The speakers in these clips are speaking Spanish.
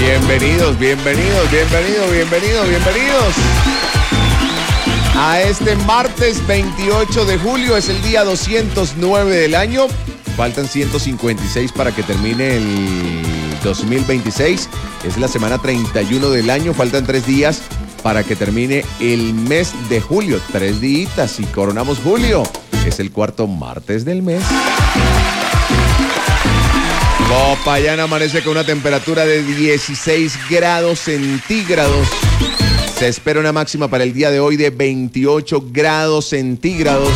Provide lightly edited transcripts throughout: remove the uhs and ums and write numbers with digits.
Bienvenidos a este martes 28 de julio. Es el día 209 del año. Faltan 156 para que termine el 2026. Es la semana 31 del año. Faltan 3 días para que termine el mes de julio. 3 días y coronamos julio. Es el cuarto martes del mes. Popayán amanece con una temperatura de 16 grados centígrados. Se espera una máxima para el día de hoy de 28 grados centígrados.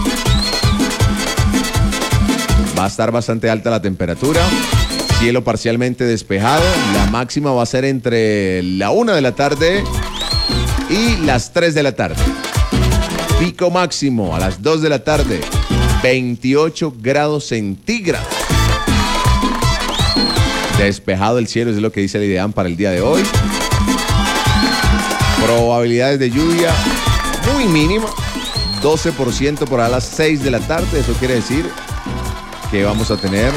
Va a estar bastante alta la temperatura. Cielo parcialmente despejado. La máxima va a ser entre la 1 de la tarde y las 3 de la tarde. Pico máximo a las 2 de la tarde. 28 grados centígrados. Despejado el cielo, es lo que dice el IDEAM para el día de hoy. Probabilidades de lluvia muy mínima, 12% para las 6 de la tarde. Eso quiere decir que vamos a tener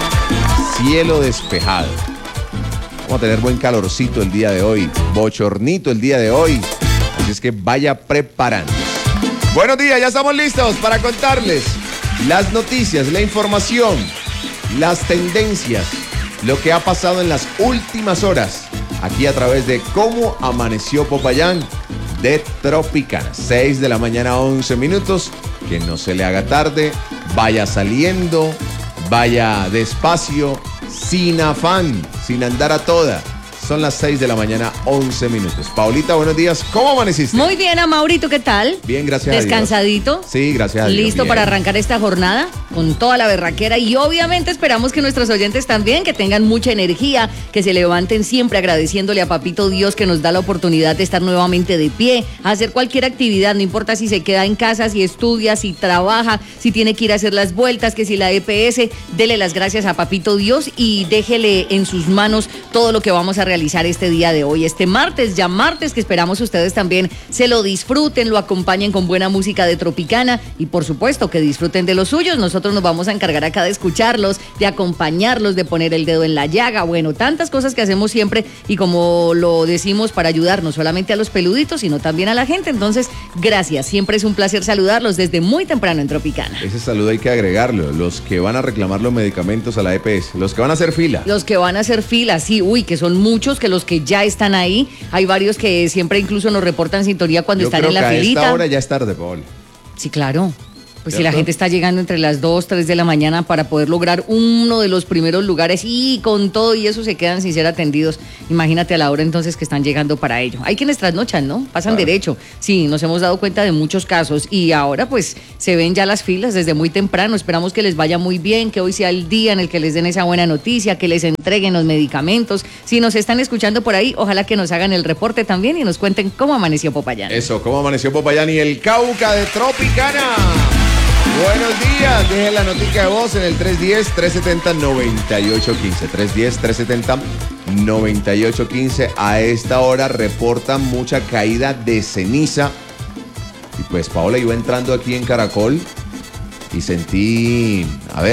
cielo despejado. Vamos a tener buen calorcito el día de hoy, bochornito el día de hoy. Así es que vaya preparando. Buenos días, ya estamos listos para contarles las noticias, la información, las tendencias, lo que ha pasado en las últimas horas, aquí a través de Cómo Amaneció Popayán de Tropicana. 6 de la mañana, 11 minutos. Que no se le haga tarde, vaya saliendo, vaya despacio, sin afán, sin andar a toda. Son las 6 de la mañana, 11 minutos. Paulita, buenos días. ¿Cómo amaneciste? Muy bien, Maurito, ¿qué tal? Bien, gracias a Dios. ¿Descansadito? Sí, gracias a Dios. ¿Listo para arrancar esta jornada? Con toda la berraquera. Y obviamente esperamos que nuestros oyentes también, que tengan mucha energía, que se levanten siempre agradeciéndole a Papito Dios que nos da la oportunidad de estar nuevamente de pie, a hacer cualquier actividad, no importa si se queda en casa, si estudia, si trabaja, si tiene que ir a hacer las vueltas, que si la EPS, dele las gracias a Papito Dios y déjele en sus manos todo lo que vamos a realizar este día de hoy, este martes, ya martes, que esperamos ustedes también se lo disfruten, lo acompañen con buena música de Tropicana y por supuesto que disfruten de los suyos. Nosotros nos vamos a encargar acá de escucharlos, de acompañarlos, de poner el dedo en la llaga, bueno, tantas cosas que hacemos siempre y como lo decimos para ayudar no solamente a los peluditos, sino también a la gente. Entonces, gracias, siempre es un placer saludarlos desde muy temprano en Tropicana. Ese saludo hay que agregarlo, los que van a reclamar los medicamentos a la EPS, los que van a hacer fila. Los que van a hacer fila, sí, que son muchos, que los que ya están ahí, hay varios que siempre incluso nos reportan sintonía cuando están en la filita. A esta hora ya es tarde, Paul. Sí, claro. Pues si la gente está llegando entre las 2, 3 de la mañana para poder lograr uno de los primeros lugares y con todo y eso se quedan sin ser atendidos, imagínate a la hora entonces que están llegando para ello. Hay quienes trasnochan, ¿no? Pasan derecho. Sí, nos hemos dado cuenta de muchos casos y ahora pues se ven ya las filas desde muy temprano. Esperamos que les vaya muy bien, que hoy sea el día en el que les den esa buena noticia, que les entreguen los medicamentos. Si nos están escuchando por ahí, ojalá que nos hagan el reporte también y nos cuenten cómo amaneció Popayán. Eso, cómo amaneció Popayán y el Cauca de Tropicana. Buenos días, dejen la notica de voz en el 310-370-9815. 310-370-9815. A esta hora reportan mucha caída de ceniza. Y pues Paola, iba entrando aquí en Caracol y sentí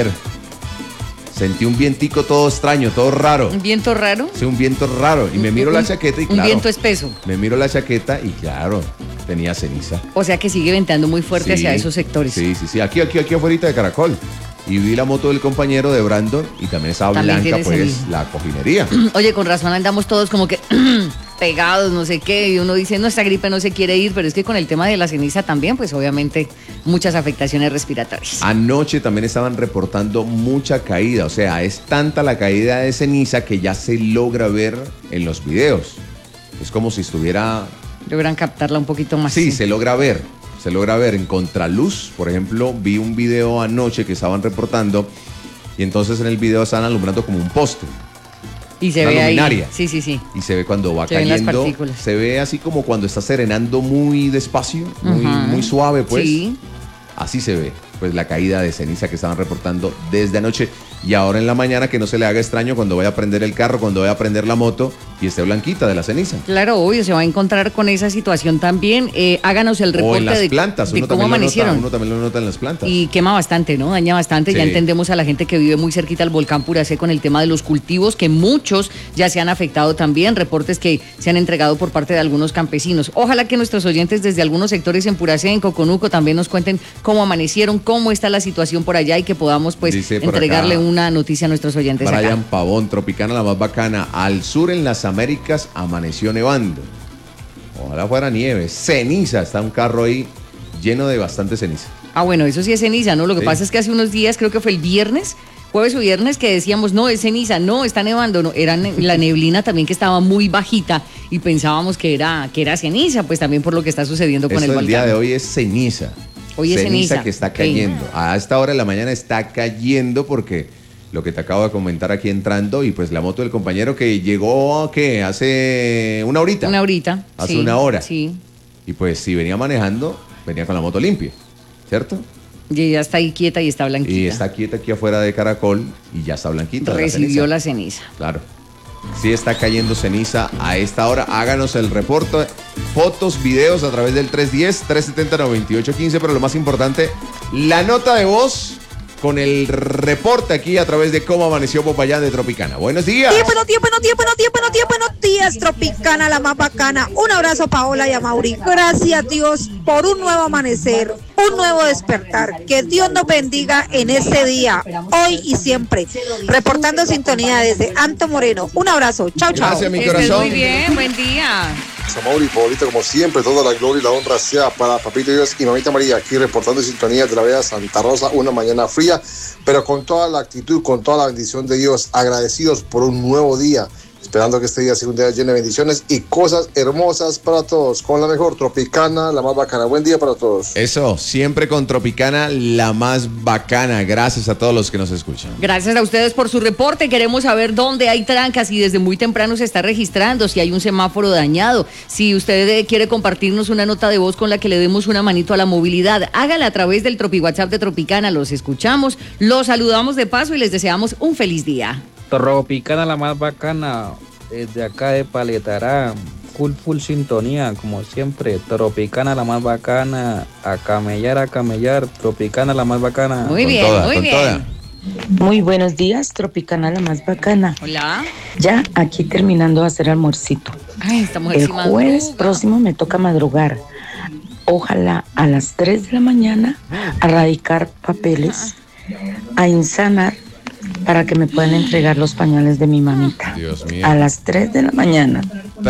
un vientico todo extraño, todo raro. ¿Un viento raro? Sí, un viento raro. Y me miro la chaqueta y claro. Un viento espeso. Me miro la chaqueta y claro, tenía ceniza. O sea que sigue venteando muy fuerte hacia esos sectores. Sí. Aquí afuera de Caracol. Y vi la moto del compañero de Brandon y también estaba también blanca, pues, la cojinería. Oye, con razón andamos todos como que pegados, no sé qué, y uno dice, no, esta gripe no se quiere ir, pero es que con el tema de la ceniza también, pues obviamente muchas afectaciones respiratorias. Anoche también estaban reportando mucha caída, o sea, es tanta la caída de ceniza que ya se logra ver en los videos. Es como si estuviera... Logran captarla un poquito más. Sí, se logra ver en contraluz. Por ejemplo, vi un video anoche que estaban reportando y entonces en el video estaban alumbrando como un poste. Y se ve luminaria. Ahí. Sí. Y se ve cuando va cayendo. Ven las partículas. Se ve así como cuando está serenando muy despacio, muy suave, pues. Sí. Así se ve, pues, la caída de ceniza que estaban reportando desde anoche. Y ahora en la mañana, que no se le haga extraño cuando vaya a prender el carro, cuando vaya a prender la moto, y esté blanquita de la ceniza. Claro, obvio, se va a encontrar con esa situación también. Háganos el reporte o en las plantas, de cómo amanecieron. Uno también lo nota en las plantas. Y quema bastante, ¿no? Daña bastante. Sí. Ya entendemos a la gente que vive muy cerquita al volcán Puracé con el tema de los cultivos, que muchos ya se han afectado también. Reportes que se han entregado por parte de algunos campesinos. Ojalá que nuestros oyentes desde algunos sectores en Puracé, en Coconuco, también nos cuenten cómo amanecieron, cómo está la situación por allá y que podamos pues entregarle una noticia a nuestros oyentes. Brian Pavón, Tropicana la más bacana. Al sur en las Américas amaneció nevando. Ojalá fuera nieve. Ceniza, está un carro ahí lleno de bastante ceniza. Ah, bueno, eso sí es ceniza, ¿no? Lo que pasa es que hace unos días, creo que fue el viernes, jueves o viernes, que decíamos, no, es ceniza, no, está nevando, no, era la neblina también que estaba muy bajita y pensábamos que era ceniza, pues también por lo que está sucediendo con el volcán. El día de hoy es ceniza. Hoy es ceniza que está cayendo. A esta hora de la mañana está cayendo porque lo que te acabo de comentar aquí entrando y pues la moto del compañero que llegó, ¿qué? Hace una horita. Una horita. Hace una hora. Sí. Y pues si venía manejando, venía con la moto limpia, ¿cierto? Y ya está ahí quieta y está blanquita. Y está quieta aquí afuera de Caracol y ya está blanquita. Recibió la ceniza. Claro. Sí está cayendo ceniza a esta hora. Háganos el reporte, fotos, videos a través del 310-370-9815. Pero lo más importante, la nota de voz con el reporte aquí a través de cómo amaneció Popayán de Tropicana. Buenos días. Buenos días, Tropicana, la más bacana. Un abrazo, Paola y a Mauri. Gracias, Dios, por un nuevo amanecer, un nuevo despertar. Que Dios nos bendiga en este día, hoy y siempre. Reportando sintonía desde Anto Moreno. Un abrazo. Chao, chao. Gracias, mi corazón. Muy bien, buen día. Mauri, Paulita, como siempre, toda la gloria y la honra sea para Papito Dios y Mamita María, aquí reportando sintonía de la Vega Santa Rosa, una mañana fría, pero con toda la actitud, con toda la bendición de Dios, agradecidos por un nuevo día, esperando que este día sea un día lleno de bendiciones y cosas hermosas para todos, con la mejor Tropicana, la más bacana. Buen día para todos. Eso, siempre con Tropicana, la más bacana. Gracias a todos los que nos escuchan. Gracias a ustedes por su reporte. Queremos saber dónde hay trancas y desde muy temprano se está registrando, si hay un semáforo dañado. Si usted quiere compartirnos una nota de voz con la que le demos una manito a la movilidad, hágala a través del Tropi WhatsApp de Tropicana. Los escuchamos, los saludamos de paso y les deseamos un feliz día. Tropicana la más bacana, desde acá de Paletará, full sintonía, como siempre. Tropicana la más bacana, a camellar, Tropicana la más bacana. Muy bien, muy bien. Muy buenos días, Tropicana la más bacana. Hola. Ya aquí terminando de hacer almuercito. Ay, esta mujer El sí jueves madruga. próximo me toca madrugar. Ojalá a las 3 de la mañana a radicar papeles, a insanar para que me puedan entregar los pañales de mi mamita. Dios mío. A las 3 de la mañana.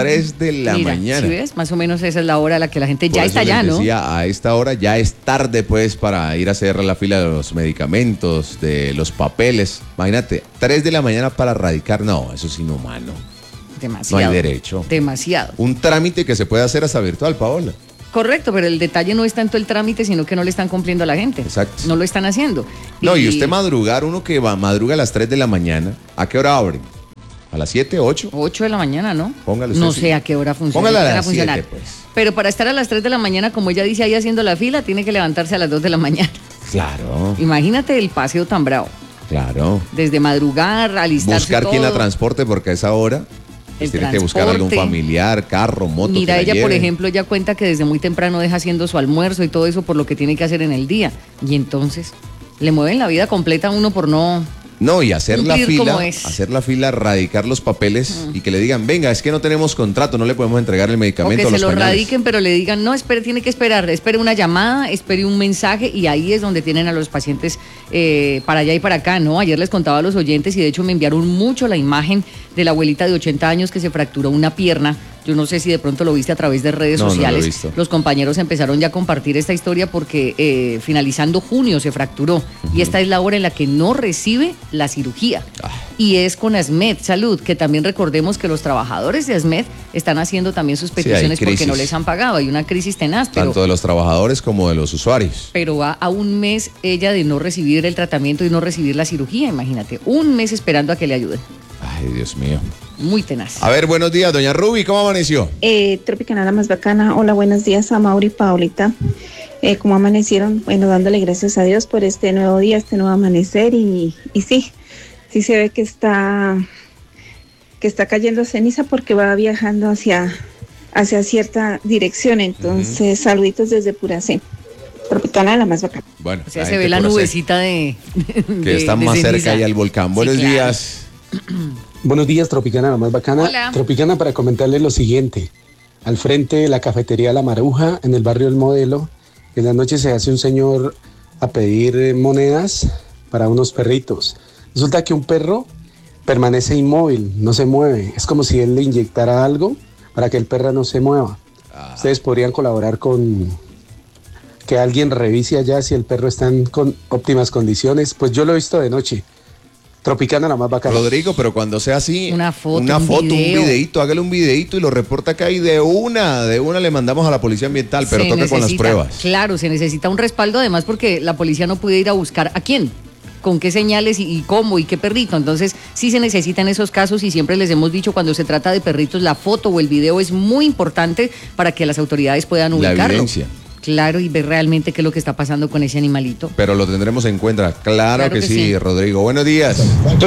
3 de la Mira, mañana. ¿sí ves? Más o menos esa es la hora a la que la gente Por ya eso está allá, les ¿no? decía, a esta hora ya es tarde pues para ir a hacer la fila de los medicamentos, de los papeles. Imagínate, 3 de la mañana para radicar, no, eso es inhumano. Demasiado. No hay derecho. Demasiado. Un trámite que se puede hacer hasta virtual, Paola. Correcto, pero el detalle no es tanto el trámite, sino que no le están cumpliendo a la gente. Exacto. No lo están haciendo. No, y usted madrugar, uno que madruga a las 3 de la mañana, ¿a qué hora abren? ¿A las 7, 8? 8 de la mañana, ¿no? Póngale usted, no sí. sé a qué hora funciona. Póngala a qué hora las funcionar. 7, pues. Pero para estar a las 3 de la mañana, como ella dice ahí haciendo la fila, tiene que levantarse a las 2 de la mañana. Claro, Imagínate el paseo tan bravo. claro. Desde madrugar, alistarse Buscar todo. quien la transporte porque a esa hora pues El tiene que buscar algún transporte. familiar, carro, moto. Mira, que la ella, por lleve. ejemplo, ya cuenta que desde muy temprano deja haciendo su almuerzo y todo eso por lo que tiene que hacer en el día. Y entonces, le mueven la vida completa a uno por no... No, y hacer la cumplir fila, como es. radicar los papeles y que le digan, venga, es que no tenemos contrato, no le podemos entregar el O medicamento que a se los lo pañales. radiquen, pero le digan, no, espere, tiene que esperar, espere una llamada, espere un mensaje, y ahí es donde tienen a los pacientes para allá y para acá, ¿no? Ayer les contaba a los oyentes y de hecho me enviaron mucho la imagen de la abuelita de 80 años que se fracturó una pierna. Yo no sé si de pronto lo viste a través de redes No, no lo he sociales. visto. Los compañeros empezaron ya a compartir esta historia porque finalizando junio se fracturó y esta es la hora en la que no recibe la cirugía. Y es con ASMED Salud, que también recordemos que los trabajadores de ASMED están haciendo también sus hay peticiones porque crisis. no les han pagado. Hay una crisis tenaz, pero Tanto de los trabajadores como de los usuarios. va a un mes ella de no recibir el tratamiento y no recibir la cirugía, imagínate, un mes esperando a que le ayuden. Ay, Dios mío. Muy tenaz. A ver, buenos días, doña Ruby, ¿cómo amaneció? Tropicana la más bacana. Hola, buenos días a Mauri y Paulita. ¿Cómo amanecieron? Bueno, dándole gracias a Dios por este nuevo día, este nuevo amanecer y sí se ve que está que está cayendo ceniza porque va viajando hacia cierta dirección. Entonces, saluditos desde Puracé. Tropicana, la más bacana. Bueno, o sea, se ve la nubecita que está más ceniza cerca ahí al volcán. Buenos días. Buenos días, Tropicana, la más bacana. Hola. Tropicana, para comentarles lo siguiente. Al frente de la cafetería La Maruja, en el barrio El Modelo, en la noche se hace un señor a pedir monedas para unos perritos. Resulta que un perro permanece inmóvil, no se mueve. Es como si él le inyectara algo para que el perro no se mueva. Ustedes podrían colaborar con que alguien revise allá si el perro está en óptimas condiciones. Pues yo lo he visto de noche. Tropicana, la más bacana. Rodrigo, pero cuando sea así, una foto, un videíto, hágale un videíto y lo reporta acá y de una le mandamos a la policía ambiental, pero toca con las pruebas. Claro, se necesita un respaldo además porque la policía no puede ir a buscar a quién, con qué señales y cómo y qué perrito. Entonces sí se necesitan esos casos y siempre les hemos dicho cuando se trata de perritos la foto o el video es muy importante para que las autoridades puedan ubicarlo. La evidencia. Claro, y ver realmente qué es lo que está pasando con ese animalito. Pero lo tendremos en cuenta, claro que sí, Rodrigo. Buenos días.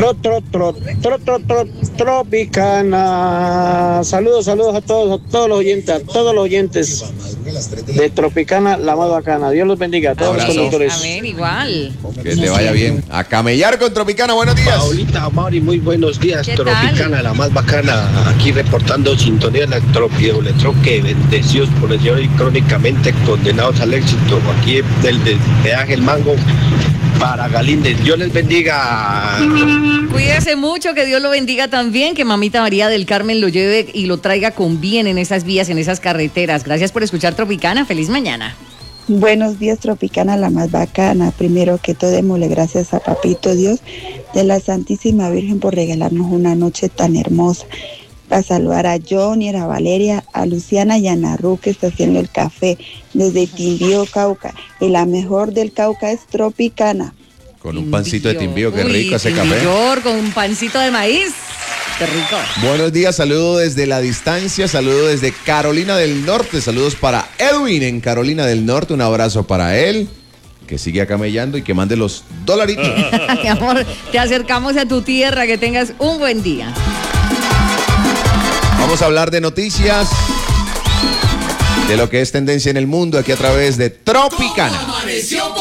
Tropicana. Saludos a todos los oyentes de Tropicana, la más bacana. Dios los bendiga a todos los conductores. Amén, igual. Que te vaya bien. A camellar con Tropicana, buenos días. Paulita, Mauri, muy buenos días. Tropicana, tal? la más bacana. Aquí reportando sintonía de la troque, bendecidos por el Señor y crónicamente condenados al éxito. Aquí del peaje El Mango para Galíndez. Dios les bendiga. Cuídese mucho, que Dios lo bendiga también, que mamita María del Carmen lo lleve y lo traiga con bien en esas vías, en esas carreteras. Gracias por escuchar Tropicana, feliz mañana. Buenos días, Tropicana, la más bacana. Primero que todo, démosle gracias a Papito Dios de la Santísima Virgen por regalarnos una noche tan hermosa. Para saludar a Johnny, a Valeria, a Luciana y a Narú, que está haciendo el café desde Timbío, Cauca. Y la mejor del Cauca es Tropicana. Con un pancito de Timbío, qué rico ese café. Con un pancito de maíz, qué rico. Buenos días, saludo desde la distancia, saludo desde Carolina del Norte, saludos para Edwin en Carolina del Norte, un abrazo para él, que sigue acamellando y que mande los dolaritos. Mi amor, te acercamos a tu tierra, que tengas un buen día. Vamos a hablar de noticias, de lo que es tendencia en el mundo, aquí a través de Tropicana.